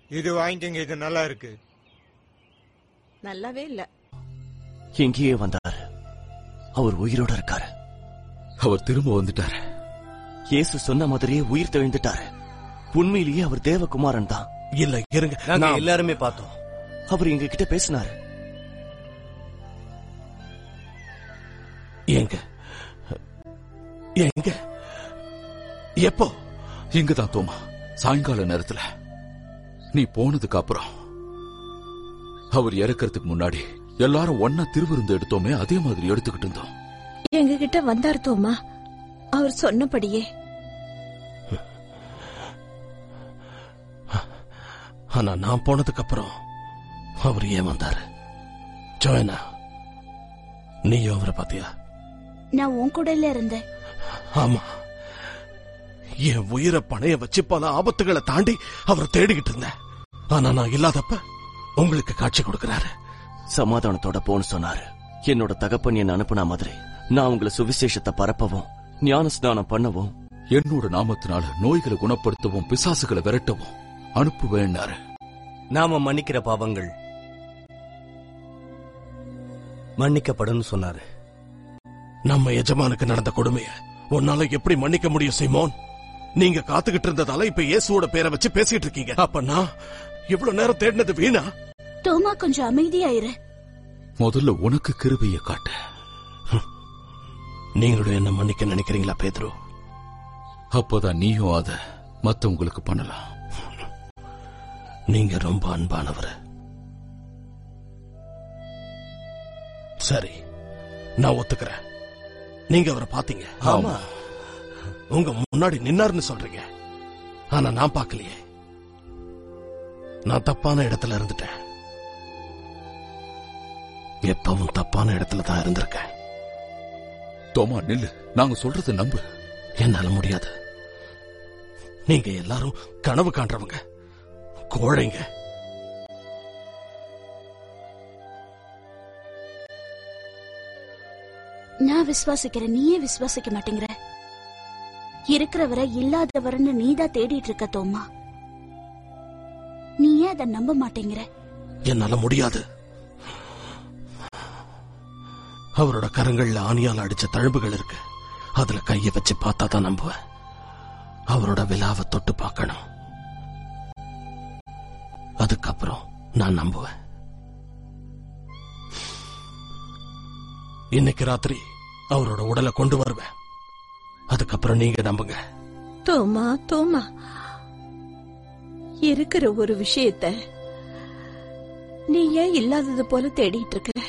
இது வாங்கிக்கங்க, இது நல்லா இருக்கு. நல்லாவே இல்ல. எங்கேயே வந்தாரு, அவர் உயிரோட இருக்காரு. அவர் திரும்ப வந்துட்டாரு. இயேசு சொன்ன மாதிரியே உயிர் தெழுந்துட்டாரு. உண்மையிலேயே அவர் தேவகுமாரன் தான். இல்ல இருங்க, நாங்க எல்லாருமே பார்த்தோம். அவர் எங்க கிட்ட பேசினாரு. எங்க எங்க எப்போ? இங்கதான் தோமா, சாயங்கால நேரத்துல. நீ போனதுக்கு அப்புறம் அவர் இறக்கிறதுக்கு முன்னாடி எல்லாரும் ஒன்னா திருவிருந்து எடுத்தோமே, அதே மாதிரி எடுத்துக்கிட்டு இருந்தோம். எங்க கிட்ட வந்தார் தோமா, அவர் சொன்னபடியே. ஆனா நான் போனதுக்கு அப்புறம் அவர் ஏன் வந்தாரு? ஜோயனா, நீயும் அவரை பாத்தியா? நான் உன் கூட இருந்தேன். ஆமா, என் உயிரை பணைய வச்சு பல ஆபத்துகளை தாண்டி அவரை தேடிக்கிட்டு இருந்தேன். ஆனா நான் இல்லாதப்ப உங்களுக்கு காட்சி கொடுக்கிறாரு. சமாதானத்தோட போன்னு சொன்னாரு. என்னோட தகப்பன் என்ன அனுப்புன மாதிரி நான் உங்களை சுவிசேஷத்தை பரப்பவும் ஞான ஸ்நானம் பண்ணவும், என்னோட நாமத்தினால நோய்களை குணப்படுத்தவும் பிசாசுகளை விரட்டவும் அனுப்புவேன்னாரு. நாம மன்னிக்கிற பாவங்கள் மன்னிக்கப்படும் சொன்னாரு. நம்ம எஜமானுக்கு நடந்த கொடுமைய உன்னால எப்படி மன்னிக்க முடியும் சீமோன்? நீங்க காத்துக்கிட்டு இருந்ததால இப்ப இயேசுவோட பேரை வச்சு பேசிட்டு இருக்கீங்க. அப்ப நான் இவ்வளவு நேரம் தேடினது வீணா? தோமா, கொஞ்சம் அமைதியாயிரு. முதல்ல உனக்கு கிருபைய காட்டு. நீங்களும் என்ன மன்னிக்க நினைக்கிறீங்களா பேதுரு? அப்பதான் நீயும் அத மத்தவங்களுக்கு பண்ணலாம். நீங்க ரொம்ப அன்பானவர். சரி, நான் ஒத்துக்கிறேன். நீங்க அவரை பாத்தீங்க. ஆமா, உங்க முன்னாடி நின்னாருன்னு சொல்றீங்க. ஆனா நான் பார்க்கலையே. நான் தப்பான இடத்துல இருந்துட்டேன். எப்பவும் தப்பான இடத்துல தான் இருந்திருக்கேன். தோமா நில்லு, நாங்க சொல்றதை நம்பு. என்னால முடியாது. நீங்க எல்லாரும் கனவு காண்றவங்க, கோழைங்க. நான் விசுவாசிக்கிறேன், நீயே விசுவாசிக்க மாட்டேங்கிற. இருக்கிறவரை இல்லாதவர்னு நீதான் தேடிட்டு இருக்க தோமா. நீயே அதை நம்ப மாட்டேங்கிற. என்னால முடியாது. அவரோட கரங்கள்ல ஆணியால அடிச்ச தழும்புகள் இருக்கு. அதுல கைய வச்சு பார்த்தா தான் நம்புவேன். அவரோட விலாவை தொட்டு பார்க்கணும். அதுக்கப்புறம் நான் நம்புவேன். இன்னைக்கு ராத்திரி அவரோட உடலை கொண்டு வருவேன். அதுக்கப்புறம் நீங்க நம்புங்க. தோமா தோமா, இருக்கிற ஒரு விஷயத்த நீ ஏன் இல்லாதது போல தேடிட்டு இருக்க?